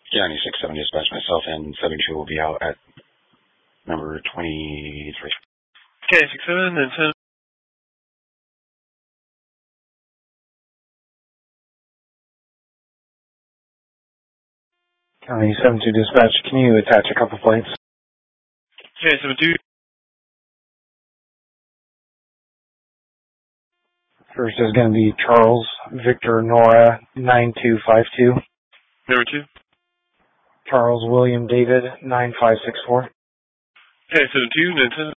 County 67 dispatch, myself and 72 will be out at number 23. Okay, 67 and 10. County 72 dispatch, can you attach a couple plates? Okay, 72. First is going to be Charles Victor Nora 9252. Number 2. Charles William David 9564. Okay, 72 and 10.